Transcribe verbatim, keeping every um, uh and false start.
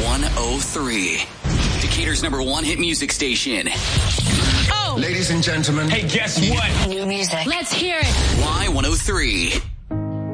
one oh three. Decatur's number one hit music station. Oh! Ladies and gentlemen. Hey, guess what? New music. Let's hear it. Y one oh three.